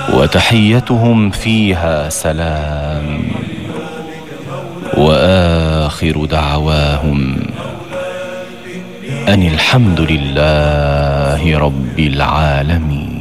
وتحيتهم فيها سلام، وآخر دعواهم أن الحمد لله رب العالمين.